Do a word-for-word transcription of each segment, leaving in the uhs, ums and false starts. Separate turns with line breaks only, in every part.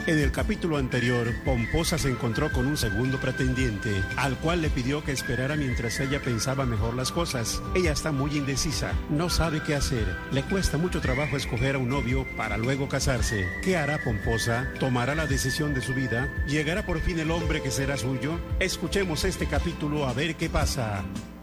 En el capítulo anterior, Pomposa se encontró con un segundo pretendiente, al cual le pidió que esperara mientras ella pensaba mejor las cosas. Ella está muy indecisa, no sabe qué hacer, le cuesta mucho trabajo escoger a un novio para luego casarse. ¿Qué hará Pomposa? ¿Tomará la decisión de su vida? ¿Llegará por fin el hombre que será suyo? Escuchemos este capítulo a ver qué pasa.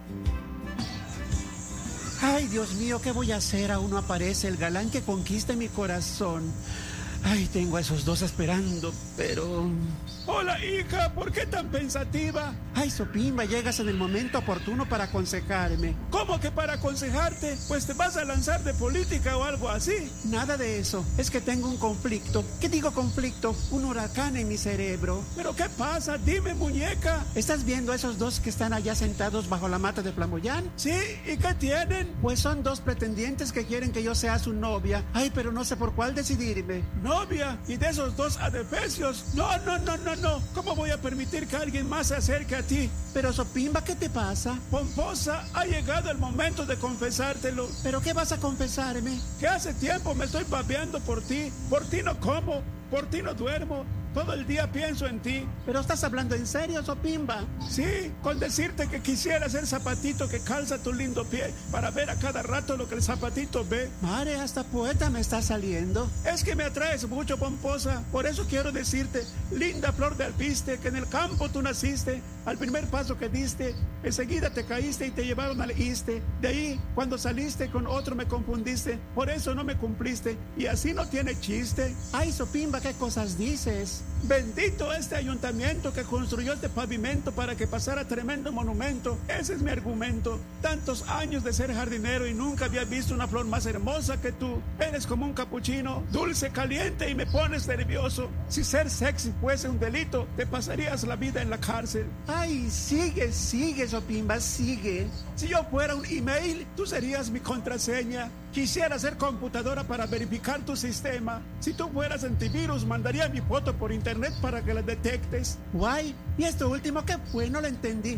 Ay, Dios mío, ¿qué voy a hacer? Aún no aparece el galán que conquiste mi corazón. Ay, tengo a esos dos esperando, pero...
Hola, hija, ¿por qué tan pensativa?
Ay, Sopimba, llegas en el momento oportuno para aconsejarme.
¿Cómo que para aconsejarte? Pues te vas a lanzar de política o algo así.
Nada de eso, es que tengo un conflicto. ¿Qué digo conflicto? Un huracán en mi cerebro.
¿Pero qué pasa? Dime, muñeca.
¿Estás viendo a esos dos que están allá sentados bajo la mata de Flamboyán?
Sí, ¿y qué tienen?
Pues son dos pretendientes que quieren que yo sea su novia. Ay, pero no sé por cuál decidirme.
¿Novia? ¿Y de esos dos adefesios? No, no, no, no, no. ¿Cómo voy a permitir que alguien más se acerque a ti?
Pero Sopimba, ¿qué te pasa?
Pomposa, ha llegado el momento de confesártelo.
¿Pero qué vas a confesarme?
Que hace tiempo me estoy babeando por ti. Por ti no como, por ti no duermo. Todo el día pienso en ti.
¿Pero estás hablando en serio, Sopimba?
Sí, con decirte que quisiera ser zapatito que calza tu lindo pie para ver a cada rato lo que el zapatito ve.
Mare, hasta poeta me está saliendo.
Es que me atraes mucho, Pomposa. Por eso quiero decirte, linda flor de alpiste, que en el campo tú naciste. Al primer paso que diste, enseguida te caíste y te llevaron al iste. De ahí, cuando saliste con otro me confundiste. Por eso no me cumpliste. Y así no tiene chiste.
Ay, Sopimba, ¿qué cosas dices?
Bendito este ayuntamiento que construyó este pavimento para que pasara tremendo monumento. Ese es mi argumento. Tantos años de ser jardinero y nunca había visto una flor más hermosa que tú. Eres como un capuchino, dulce, caliente y me pones nervioso. Si ser sexy fuese un delito, te pasarías la vida en la cárcel.
Ay, sigue, sigue, Sopimba, sigue.
Si yo fuera un email, tú serías mi contraseña. Quisiera ser computadora para verificar tu sistema. Si tú fueras antivirus, mandaría mi foto por internet para que la detectes.
Guay, ¿y esto último qué fue? No lo entendí.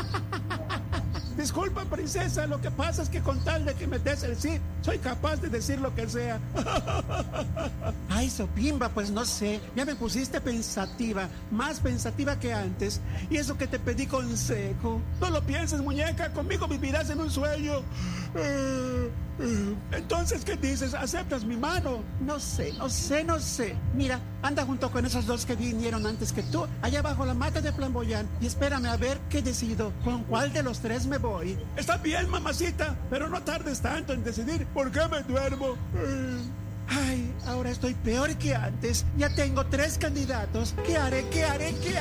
Disculpa, princesa, lo que pasa es que con tal de que me des el sí, soy capaz de decir lo que sea.
Ay, Sopimba, pues no sé, ya me pusiste pensativa, más pensativa que antes, y eso que te pedí consejo.
No lo pienses, muñeca, conmigo vivirás en un sueño. Entonces, ¿qué dices? ¿Aceptas mi mano?
No sé, no sé, no sé. Mira, anda junto con esos dos que vinieron antes que tú, allá bajo la mata de Flamboyán, y espérame a ver qué decido, con cuál de los tres me voy.
Está bien, mamacita, pero no tardes tanto en decidir por qué me duermo.
Ay, ahora estoy peor que antes. Ya tengo tres candidatos. ¿Qué haré? ¿Qué haré? ¿Qué haré?